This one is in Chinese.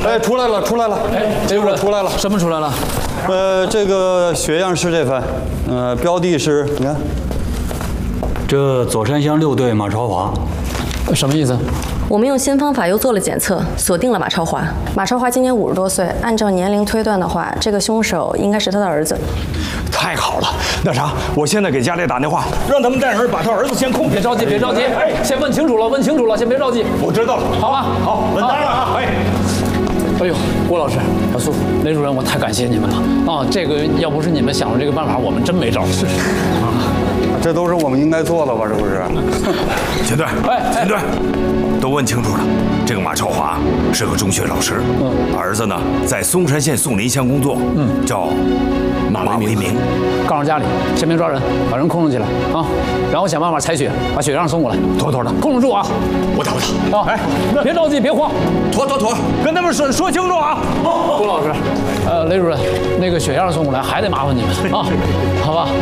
哎，出来了，出来了， 哎， 结果出来了， 什么出来了？ 这个血样是这份，标的是，你看，这左山乡6队马超华， 什么意思？ 我们用新方法又做了检测，锁定了马超华。马超华今年50多岁，按照年龄推断的话，这个凶手应该是他的儿子。 太好了，那啥，我现在给家里打电话，让他们带人把他儿子先控制。 别着急，别着急，先问清楚了，问清楚了，先别着急。 我知道了， 好吧？ 好，稳当了啊！ 哎呦，郭老师、老苏、雷主任，我太感谢你们了啊！这个要不是你们想出这个办法，我们真没招。是啊， 这都是我们应该做的吧？这不是？ 秦队，秦队，都问清楚了。这个马超华是个中学老师，儿子呢在松山县宋林乡工作，叫马为民。 告诉家里，先别抓人，把人控制起来啊！然后想办法采血，把血样送过来，妥妥的，控制住啊！ 我打。 啊，哎，别着急，别慌， 妥，跟他们说清楚啊！ 郭老师，雷主任，那个血样送过来还得麻烦你们啊，好吧？